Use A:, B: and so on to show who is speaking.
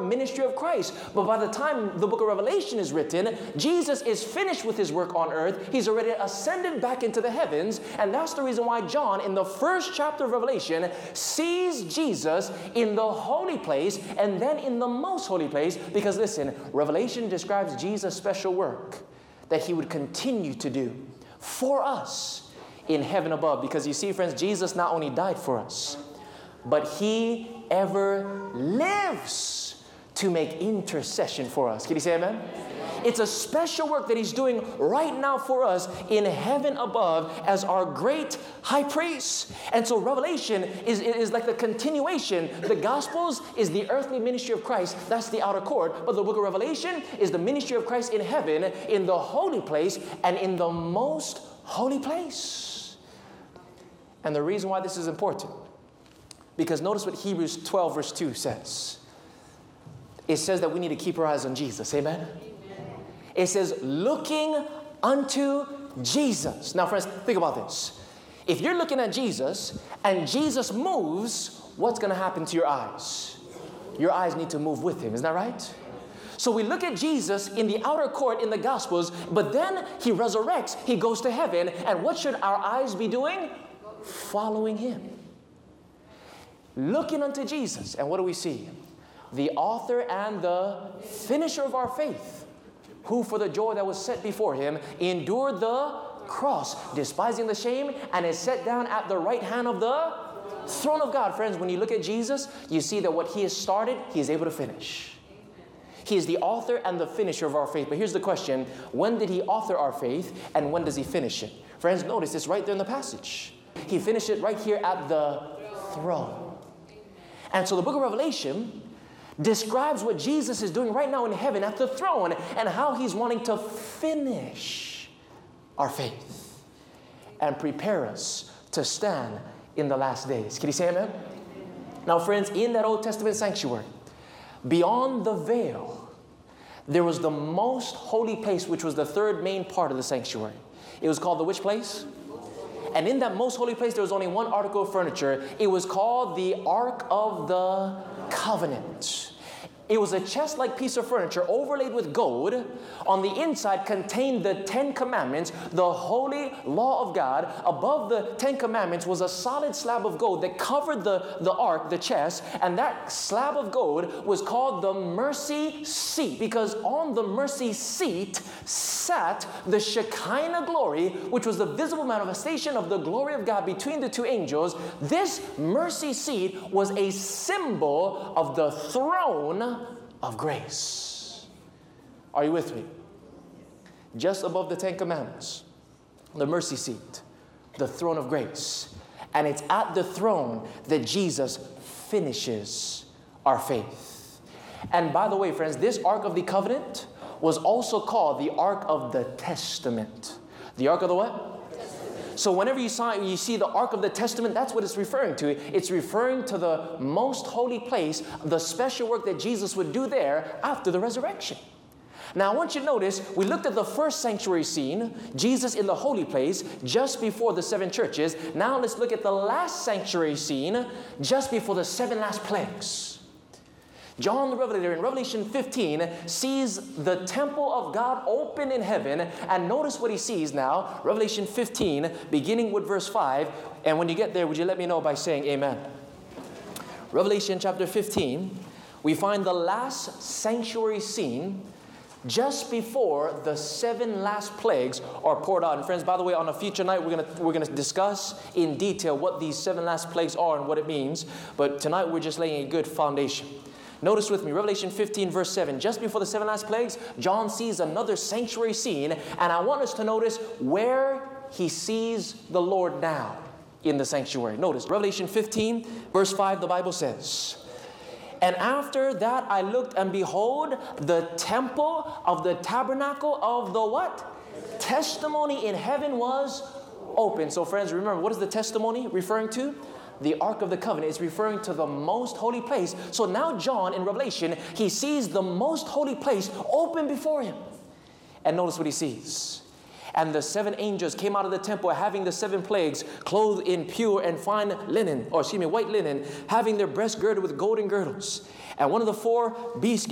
A: ministry of Christ. But by the time the book of Revelation is written, Jesus is finished with his work on earth. He's already ascended back into the heavens. And that's the reason why John, in the first chapter of Revelation, sees Jesus in the holy place and then in the most holy place. Because listen, Revelation describes Jesus' special work that he would continue to do for us in heaven above. Because you see, friends, Jesus not only died for us, but he ever lives to make intercession for us. Can you say amen? It's a special work that he's doing right now for us in heaven above as our great high priest. And so Revelation is like the continuation. The Gospels is the earthly ministry of Christ. That's the outer court. But the book of Revelation is the ministry of Christ in heaven, in the holy place, and in the most holy place. And the reason why this is important, because notice what Hebrews 12 verse 2 says. It says that we need to keep our eyes on Jesus. Amen? Amen. It says, looking unto Jesus. Now, friends, think about this. If you're looking at Jesus and Jesus moves, what's going to happen to your eyes? Your eyes need to move with him. Isn't that right? So we look at Jesus in the outer court in the Gospels, but then he resurrects. He goes to heaven. And what should our eyes be doing? Following him. Looking unto Jesus. And what do we see? The author and the finisher of our faith, who for the joy that was set before him endured the cross, despising the shame, and is set down at the right hand of the throne of God. Friends, when you look at Jesus, you see that what he has started, he is able to finish. He is the author and the finisher of our faith. But here's the question: when did he author our faith, and when does he finish it? Friends, notice it's right there in the passage. He finished it right here at the throne. And so the book of Revelation describes what Jesus is doing right now in heaven at the throne, and how he's wanting to finish our faith and prepare us to stand in the last days. Can you say amen? Now, friends, in that Old Testament sanctuary, beyond the veil, there was the most holy place, which was the third main part of the sanctuary. It was called the which place? And in that most holy place, there was only one article of furniture. It was called the Ark of the Covenant. It was a chest-like piece of furniture overlaid with gold. On the inside contained the 10 Commandments, the holy law of God. Above the 10 Commandments was a solid slab of gold that covered the ark, the chest. And that slab of gold was called the mercy seat, because on the mercy seat sat the Shekinah glory, which was the visible manifestation of the glory of God between the two angels. This mercy seat was a symbol of the throne of grace. Are you with me? Just above the 10 Commandments, the mercy seat, the throne of grace. And it's at the throne that Jesus finishes our faith. And by the way, friends, this Ark of the Covenant was also called the Ark of the Testament. The Ark of the what? So whenever you see the Ark of the Testament, that's what it's referring to. It's referring to the most holy place, the special work that Jesus would do there after the resurrection. Now I want you to notice, we looked at the first sanctuary scene, Jesus in the holy place, just before the 7 churches. Now let's look at the last sanctuary scene, just before the 7 last plagues. John the Revelator in Revelation 15 sees the temple of God open in heaven. And notice what he sees now. Revelation 15, beginning with verse 5. And when you get there, would you let me know by saying amen? Revelation chapter 15, we find the last sanctuary scene just before the 7 last plagues are poured out. And friends, by the way, on a future night, we're gonna discuss in detail what these 7 last plagues are and what it means. But tonight, we're just laying a good foundation. Notice with me, Revelation 15 verse 7. Just before the 7 last plagues, John sees another sanctuary scene. And I want us to notice where he sees the Lord now in the sanctuary. Notice, Revelation 15 verse 5, the Bible says, "And after that I looked, and behold, the temple of the tabernacle of the" what? "Testimony in heaven was open." So friends, remember, what is the testimony referring to? The Ark of the Covenant is referring to the most holy place. So now John in Revelation, he sees the most holy place open before him. And notice what he sees. And the 7 angels came out of the temple having the 7 plagues, clothed in pure and fine linen, white linen, having their breasts girded with golden girdles. And one of the 4 beasts